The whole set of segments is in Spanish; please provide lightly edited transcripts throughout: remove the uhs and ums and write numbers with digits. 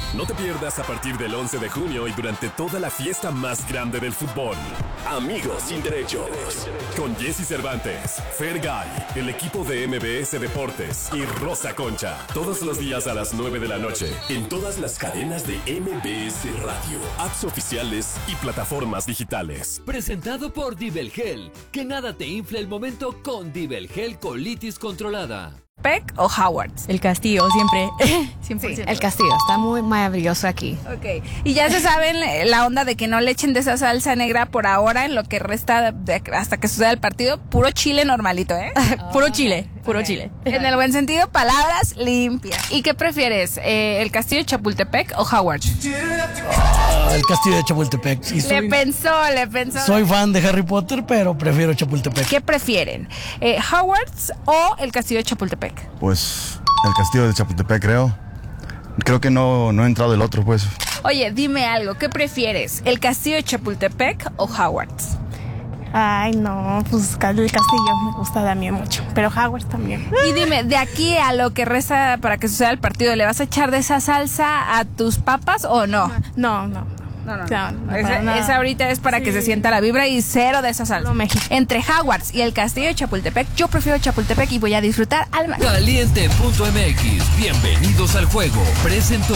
No te pierdas a partir del 11 de junio y durante toda la fiesta más grande del fútbol. Amigos sin derechos. Con Jesse Cervantes, Fergay, el equipo de MBS Deportes y Rosa Concha. Todos los días a las 9 de la noche. En todas las cadenas de MBS Radio, apps oficiales y plataformas digitales. Presentado por Dibelgel. Que nada te infle el momento con Dibelgel Colitis Controlada. ¿Peck o Howard? El Castillo, siempre. 100%. Sí, el Castillo, está muy maravilloso aquí. Ok. Y ya se saben la onda de que no le echen de esa salsa negra por ahora en lo que resta hasta que suceda el partido. Puro chile normalito, ¿eh? Puro chile, puro Ok. chile. En el buen sentido, palabras limpias. ¿Y qué prefieres? ¿El Castillo de Chapultepec o Howard? El Castillo de Chapultepec. Y Le pensó. soy fan de Harry Potter, pero prefiero Chapultepec. ¿Qué prefieren? ¿Howard's o el Castillo de Chapultepec? Pues el Castillo de Chapultepec, creo. Creo que no he entrado el otro, pues. Oye, dime algo. ¿Qué prefieres? ¿El Castillo de Chapultepec o Howard's? Ay, no, pues el Castillo me gusta también mucho, pero Howard también. Y dime, de aquí a lo que resta para que suceda el partido, ¿le vas a echar de esa salsa a tus papas o no? No. Esa ahorita es para que se sienta la vibra y cero de esa salsa. No, México. Entre Howard's y el Castillo de Chapultepec, yo prefiero Chapultepec y voy a disfrutar al máximo. Caliente.mx. Bienvenidos al juego. Presentó.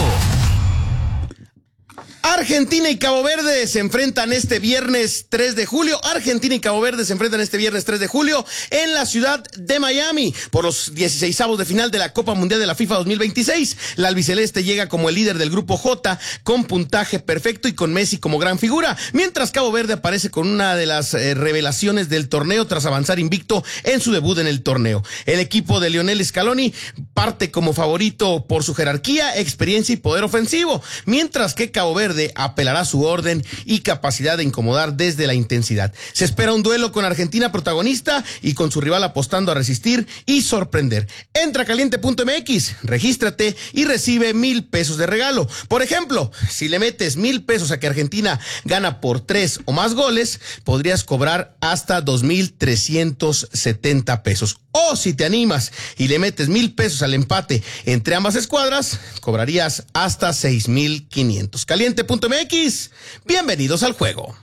Argentina y Cabo Verde se enfrentan este viernes 3 de julio. Argentina y Cabo Verde se enfrentan este viernes 3 de julio en la ciudad de Miami por los 16avos de final de la Copa Mundial de la FIFA 2026. La albiceleste llega como el líder del grupo J con puntaje perfecto y con Messi como gran figura, mientras Cabo Verde aparece con una de las revelaciones del torneo tras avanzar invicto en su debut en el torneo. El equipo de Lionel Scaloni parte como favorito por su jerarquía, experiencia y poder ofensivo, mientras que Cabo Verde apelará su orden y capacidad de incomodar desde la intensidad. Se espera un duelo con Argentina protagonista y con su rival apostando a resistir y sorprender. Entra a caliente.mx, regístrate y recibe 1,000 pesos de regalo. Por ejemplo, si le metes 1,000 pesos a que Argentina gana por 3 o más goles, podrías cobrar hasta 2,370 pesos. O si te animas y le metes 1,000 pesos al empate entre ambas escuadras, cobrarías hasta 6,500. Caliente.mx, bienvenidos al juego.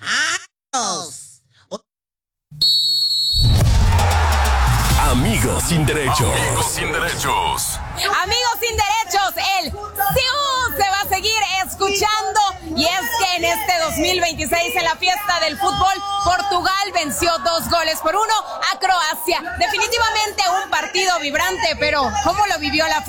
Amigos sin derechos. Amigos sin derechos, el CIU se va a seguir escuchando. Y es que en este 2026, en la fiesta del fútbol, Portugal venció 2-1 a Croacia. Definitivamente un partido vibrante, pero ¿cómo lo vivió la afición?